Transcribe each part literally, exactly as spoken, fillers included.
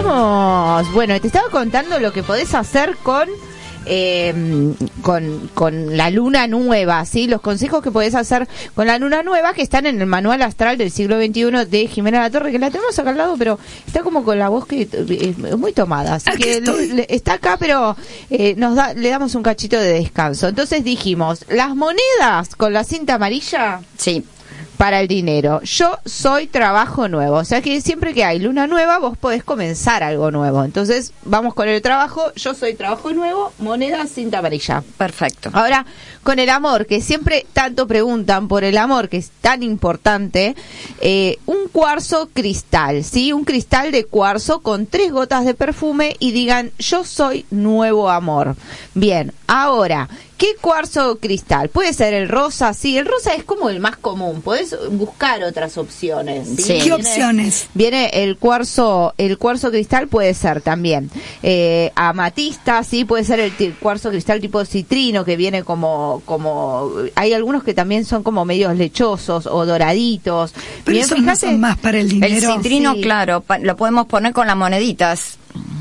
volvimos. Bueno, te estaba contando lo que podés hacer con eh, con, con la luna nueva, ¿sí? Los consejos que podés hacer con la luna nueva, que están en el manual astral del siglo veintiuno de Jimena Latorre, que la tenemos acá al lado, pero está como con la voz que es muy tomada, así Aquí que estoy. le, está acá, pero eh, nos da, le damos un cachito de descanso. Entonces dijimos, las monedas con la cinta amarilla, Sí. para el dinero. Yo soy trabajo nuevo. O sea que siempre que hay luna nueva, vos podés comenzar algo nuevo. Entonces, vamos con el trabajo. Yo soy trabajo nuevo, moneda, cinta amarilla. Perfecto. Ahora, con el amor, que siempre tanto preguntan por el amor, que es tan importante, eh, un cuarzo cristal, ¿sí? Un cristal de cuarzo con tres gotas de perfume y digan, yo soy nuevo amor. Bien, ahora, ¿qué cuarzo cristal? Puede ser el rosa, sí, el rosa es como el más común, podés buscar otras opciones. ¿sí? Sí. ¿Qué Viene- opciones? Viene el cuarzo, el cuarzo cristal puede ser también eh, amatista, sí, puede ser el ti- cuarzo cristal tipo citrino que viene como, como, hay algunos que también son como medios lechosos o doraditos. Pero Bien, esos no fíjate- son más para el El dinero. citrino, sí. claro, pa- lo podemos poner con las moneditas,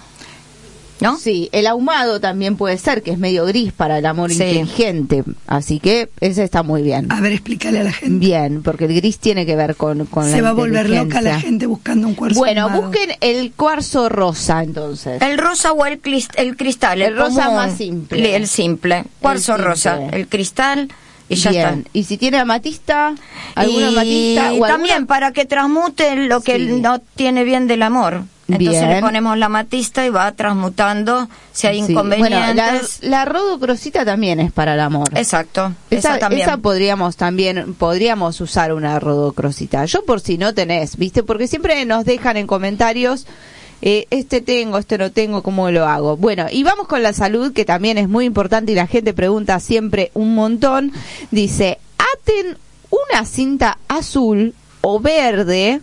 ¿no? Sí, el ahumado también puede ser, que es medio gris para el amor Sí. inteligente, así que ese está muy bien. A ver, explícale a la gente. Bien, porque el gris tiene que ver con, con la Se va a volver loca inteligencia. la gente buscando un cuarzo Bueno, ahumado. busquen el cuarzo rosa entonces. El rosa o el, clis- el cristal, el, El rosa común, más simple. El simple, cuarzo simple. rosa, el cristal y ya Bien. está. Y si tiene amatista, alguna Y amatista o también alguna- para que transmute lo que Sí. él no tiene bien del amor. Entonces Bien. le ponemos la amatista y va transmutando si hay Sí. inconvenientes. Bueno, la, la rodocrosita también es para el amor. Exacto, Esa, esa también. esa podríamos también, podríamos usar una rodocrosita. Yo por si no tenés, ¿viste? Porque siempre nos dejan en comentarios, eh, este tengo, este no tengo, ¿cómo lo hago? Bueno, y vamos con la salud, que también es muy importante y la gente pregunta siempre un montón. Dice, aten una cinta azul o verde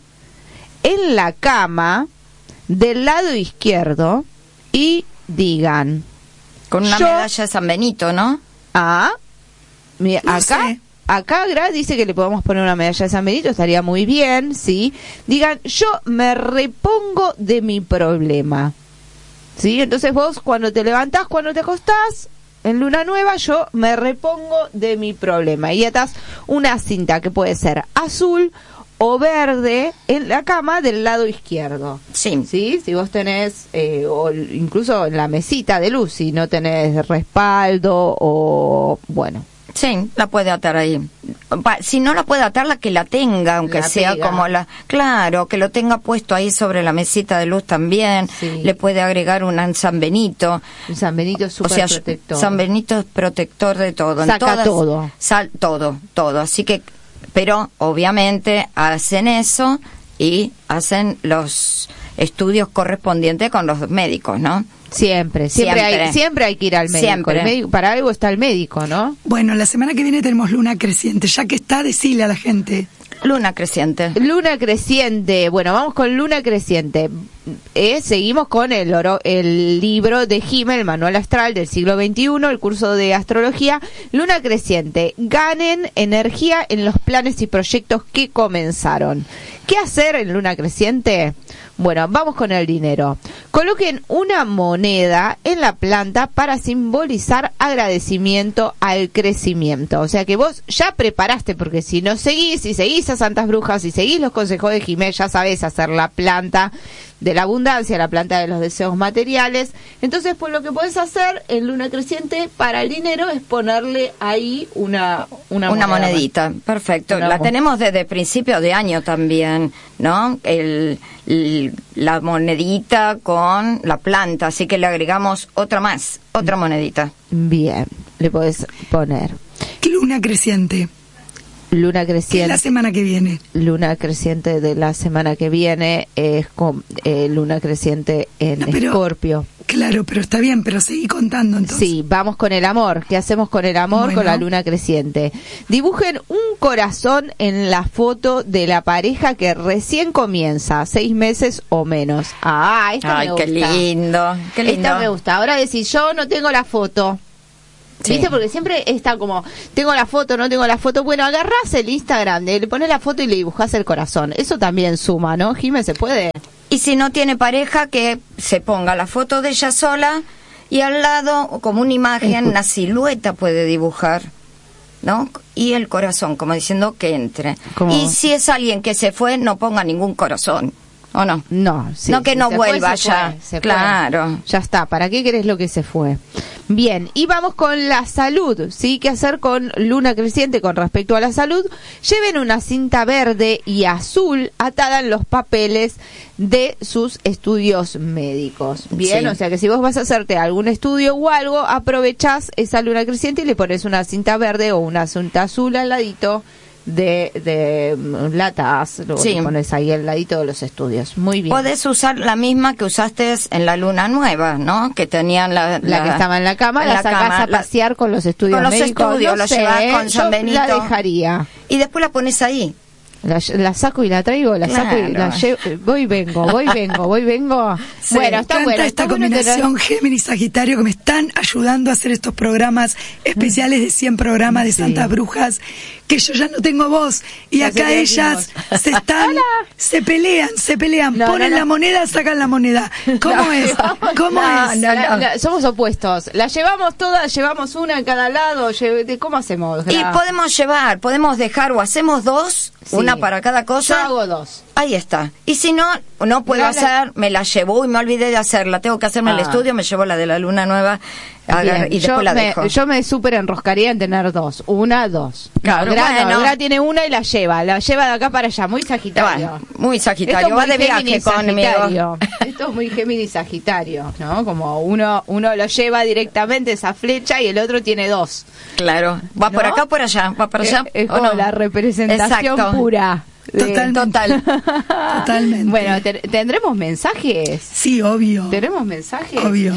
en la cama del lado izquierdo y digan, Con una yo- medalla de San Benito, ¿no? ah, mira, No acá, sé. acá Gra dice que le podemos poner una medalla de San Benito, estaría muy bien, sí. Digan, yo me repongo de mi problema. ¿Sí? Entonces vos cuando te levantás, cuando te acostás, en luna nueva, yo me repongo de mi problema. Y atás una cinta que puede ser azul o verde en la cama del lado izquierdo. Sí. ¿Sí? Si vos tenés, eh, o incluso en la mesita de luz, si no tenés respaldo o, bueno. Sí, la puede atar ahí. Pa- Si no la puede atar, la que la tenga, aunque La sea pega. como la... Claro, que lo tenga puesto ahí sobre la mesita de luz también. Sí. Le puede agregar un San Benito. El San Benito es O súper sea, protector. San Benito es protector de todo. En Saca todo. Sal, todo, todo. Así que, pero obviamente hacen eso y hacen los estudios correspondientes con los médicos, ¿no? Siempre, siempre, Siempre. hay, siempre hay que ir al médico. Siempre. El médico. Para algo está el médico, ¿no? Bueno, la semana que viene tenemos luna creciente. Ya que está, decile a la gente. Luna creciente. Luna creciente. Bueno, vamos con luna creciente. Eh, seguimos con el, oro, el libro de Jime, el manual astral del siglo veintiuno, el curso de astrología. Luna creciente. Ganen energía en los planes y proyectos que comenzaron. ¿Qué hacer en luna creciente? Bueno, vamos con el dinero. Coloquen una moneda en la planta para simbolizar agradecimiento al crecimiento. O sea que vos ya preparaste, porque si no seguís, si seguís a Santas Brujas, si seguís los consejos de Jimé, ya sabés hacer la planta de la abundancia, la planta de los deseos materiales. Entonces, pues lo que podés hacer en luna creciente para el dinero es ponerle ahí una una, Una, moneda. monedita, perfecto. Una la mo- tenemos desde principio de año también, ¿no? El, el- la monedita con la planta, así que le agregamos otra más, otra monedita. Bien, le podés poner Luna creciente. luna Que es creciente. la semana que viene. Luna creciente de la semana que viene es con eh, luna creciente en No, pero- Escorpio. Claro, pero está bien, pero seguí contando entonces. Sí, vamos con el amor. ¿Qué hacemos con el amor? Bueno. Con la luna creciente. Dibujen un corazón en la foto de la pareja que recién comienza, seis meses o menos. Ah, esta Ay, me qué gusta. lindo, qué lindo. Esta me gusta. Ahora decís, yo no tengo la foto. Sí. ¿Viste? Porque siempre está como, tengo la foto, no tengo la foto. Bueno, agarrás el Instagram, le pones la foto y le dibujás el corazón. Eso también suma, ¿no, Jimé? ¿Se puede? Y Y si no tiene pareja, que se ponga la foto de ella sola y al lado, como una imagen, una silueta puede dibujar, ¿no? Y el corazón, como diciendo que entre. Como... Y si es alguien que se fue, no ponga ningún corazón. ¿O no? No, sí, no que si no se vuelva fue, se ya. fue, se claro. Fue. Ya está. ¿Para qué querés lo que se fue? Bien, y vamos con la salud, ¿sí? ¿Qué hacer con luna creciente con respecto a la salud? Lleven una cinta verde y azul atada en los papeles de sus estudios médicos. Bien, Sí. O sea que si vos vas a hacerte algún estudio o algo, aprovechás esa luna creciente y le pones una cinta verde o una cinta azul al ladito de, de latas, luego Sí. le pones ahí al ladito de los estudios. Muy bien. Podés usar la misma que usaste en la luna nueva, ¿no? Que tenían la... La, que estaba en la cama, en la la sacás cama, a pasear la- con los estudios con los médicos. estudios, no lo sé, llevas ¿eh? con San Yo Benito. la dejaría. Y después la pones ahí. La, la saco y la traigo, la saco y la Claro. llevo. Voy y vengo, voy y vengo, voy y vengo. Sí, bueno, me está encanta bueno. esta está bueno combinación tener- Géminis-Sagitario que me están ayudando a hacer estos programas especiales de cien programas de Sí. Santas Brujas, que yo ya no tengo voz. Y Ya sé acá que ellas decimos. se están, se pelean, se pelean, No, ponen no, no. la moneda, sacan la moneda. ¿Cómo No, es? ¿Cómo no, es? no, La- no. la- somos opuestos. La llevamos todas, llevamos una en cada lado. lle- de- ¿Cómo hacemos? Y Gra? podemos llevar, podemos dejar o hacemos dos, Sí. una para cada Yo cosa. hago dos. Ahí está. Y si no, no puedo La- hacer, me la llevo y me olvidé de hacerla. Tengo que hacerme el Ah. estudio, me llevo la de la luna nueva agar- Bien, y yo después la me, dejo. Yo me súper enroscaría en tener dos. Una, dos. Claro, No, Gra, no, bueno. Gra tiene una y la lleva. La lleva de acá para allá. Muy sagitario. Bueno, muy Esto Sagitario, es va muy de viaje Géminis conmigo. Sagitario. Esto es muy Géminis Sagitario, ¿no? Como uno uno lo lleva directamente esa flecha y el otro tiene dos. Claro, va por ¿No? acá o por allá, va por allá. Es, es ¿o como no? la representación Exacto. pura. de- Totalmente. Total. Totalmente. Bueno, te- ¿tendremos mensajes? Sí, obvio. ¿Tenemos mensajes? Obvio.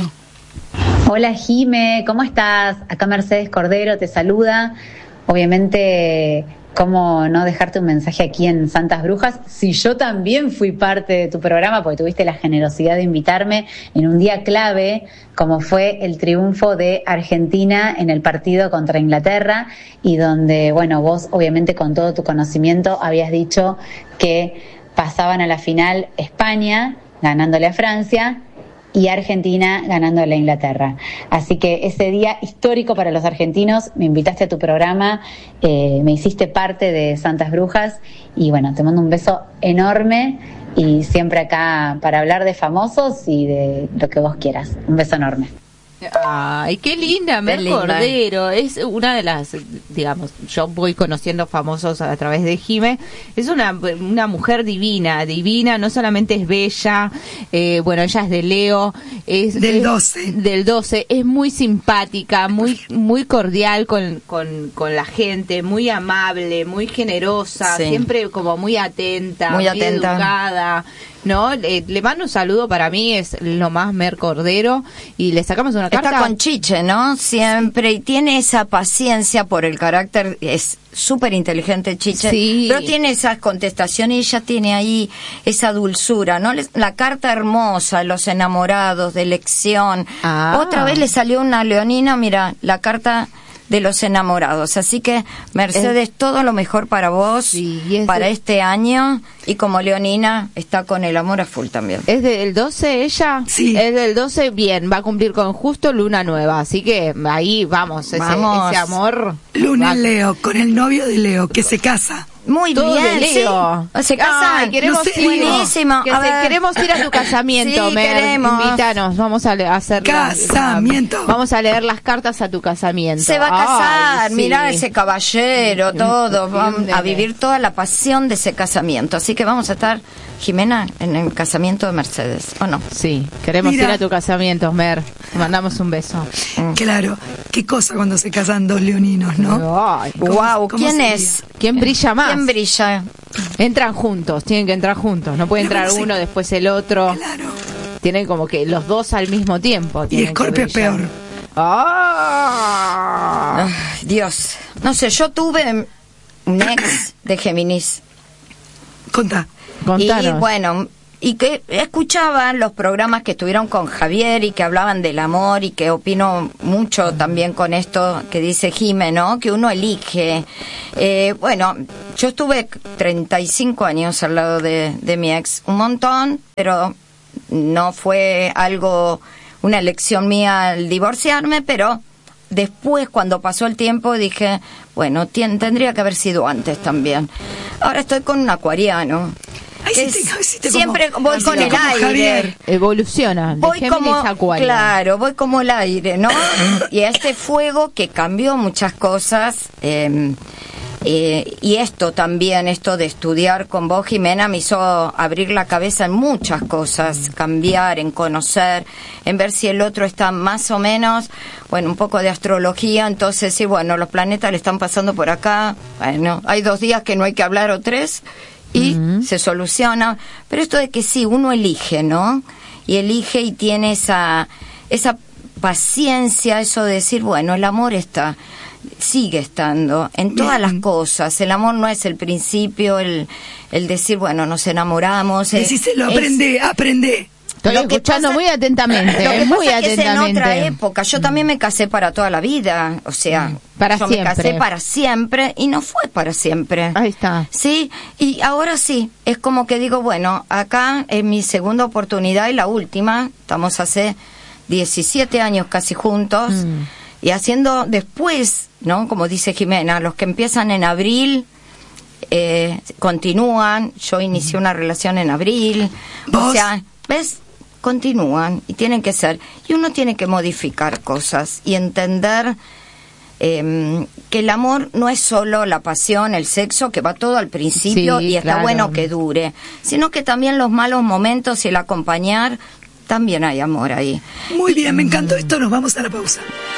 Hola Jime, ¿cómo estás? Acá Mercedes Cordero te saluda. Obviamente, ¿cómo no dejarte un mensaje aquí en Santas Brujas? Si yo también fui parte de tu programa, porque tuviste la generosidad de invitarme en un día clave, como fue el triunfo de Argentina en el partido contra Inglaterra, y donde, bueno, vos obviamente con todo tu conocimiento habías dicho que pasaban a la final España, ganándole a Francia, y Argentina ganándole a Inglaterra. Así que ese día histórico para los argentinos, me invitaste a tu programa, eh, me hiciste parte de Santas Brujas y bueno, te mando un beso enorme y siempre acá para hablar de famosos y de lo que vos quieras. Un beso enorme. Ay, qué linda, Mer Qué linda. Cordero. Es una de las, digamos, yo voy conociendo famosos a través de Jime. Es una, una mujer divina, divina, no solamente es bella, eh, bueno, ella es de Leo. Es, Del es- doce. Del doce. Es muy simpática, muy muy cordial con, con, con la gente, muy amable, muy generosa, Sí. siempre como muy atenta, Muy atenta. educada. No, le, le mando un saludo, para mí es lo más Mer Cordero y le sacamos una carta. Está con Chiche, ¿no? Siempre, y tiene esa paciencia por el carácter, es súper inteligente Chiche, Sí. pero tiene esas contestaciones y ella tiene ahí esa dulzura, ¿no? Les- La carta hermosa, los enamorados, de elección. Ah. Otra vez le salió una leonina, mira, la carta de los enamorados. Así que, Mercedes, todo lo mejor para vos, Sí, y es para de- este año, y como leonina, está con el amor a full también. ¿Es del doce ella? Sí. Es del doce, bien, va a cumplir con justo luna nueva, así que ahí vamos, ese, Vamos. ese amor. Luna va- en Leo, con el novio de Leo, que se casa. Muy Todo bien, de Leo. sí. Se casan. Ay, queremos No sé, ir. buenísimo. Que A se- ver. queremos ir a tu casamiento, Sí, Mer. queremos. Invítanos, vamos a le- a hacer la- Casamiento. vamos a leer las cartas a tu casamiento. Se va a casar, Ay, sí. mirá ese caballero, todo, y vamos un a nene. vivir toda la pasión de ese casamiento. Así que vamos a estar, Jimena, en el casamiento de Mercedes, ¿o no? Sí, queremos Mira. ir a tu casamiento, Mer. Te mandamos un beso. Claro, qué cosa cuando se casan dos leoninos, ¿no? Ay, ¿Cómo- Wow, cómo ¿quién sería? es? ¿quién brilla más? ¿Quién brilla? Entran juntos, tienen que entrar juntos, no puede Pero entrar bueno, uno, sí. después el otro. Claro. Tienen como que los dos al mismo tiempo. Y tienen que Scorpio es brillar. peor. Ah. Ay, Dios. No sé, yo tuve un ex de Géminis. Contá. Contanos. Y bueno, y que escuchaba los programas que estuvieron con Javier y que hablaban del amor y que opino mucho también con esto que dice Jime, ¿no? Que uno elige. Eh, bueno, yo estuve treinta y cinco años al lado de, de mi ex, un montón, pero no fue algo, una elección mía el divorciarme, pero después, cuando pasó el tiempo, dije, bueno, tien, tendría que haber sido antes también. Ahora estoy con un acuariano. Ay, sí te, sí te siempre como, voy con el aire. Javier. Evoluciona. Voy como, claro, voy como el aire, ¿no? Y a este fuego que cambió muchas cosas, eh, eh, y esto también, esto de estudiar con vos, Jimena, me hizo abrir la cabeza en muchas cosas, cambiar, en conocer, en ver si el otro está más o menos, bueno, un poco de astrología, entonces sí, bueno, los planetas le están pasando por acá, bueno, hay dos días que no hay que hablar o tres, y uh-huh. se soluciona, pero esto de que sí, uno elige, ¿no? Y elige y tiene esa, esa paciencia, eso de decir, bueno, el amor está, sigue estando en todas Bien. las cosas. El amor no es el principio, el, el decir, bueno, nos enamoramos. Decíselo, aprende, es, aprende. Estoy lo escuchando pasa, muy atentamente, lo que muy pasa atentamente. Es en otra época. Yo también me casé para toda la vida, o sea, para yo siempre. me casé para siempre y no fue para siempre. Ahí está. Sí, y ahora sí, es como que digo, bueno, acá es mi segunda oportunidad y la última. Estamos hace diecisiete años casi juntos mm. y haciendo después, ¿no? Como dice Jimena, los que empiezan en abril eh, continúan. Yo inicié una relación en abril. ¿Vos? O sea, ¿ves? Continúan y tienen que ser, y uno tiene que modificar cosas y entender eh, que el amor no es solo la pasión, el sexo, que va todo al principio sí, y está claro. bueno que dure, sino que también los malos momentos y el acompañar, también hay amor ahí. Muy bien, me encantó esto, nos vamos a la pausa.